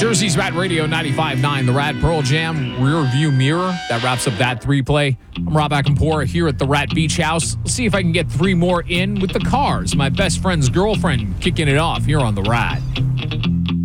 Jersey's Rat Radio 95.9, the Rat Pearl Jam rear view mirror. That wraps up that 3-play. I'm Rob Acampora here at the Rat Beach House. Let's see if I can get 3 more in with the Cars. My best friend's girlfriend kicking it off here on the Rat.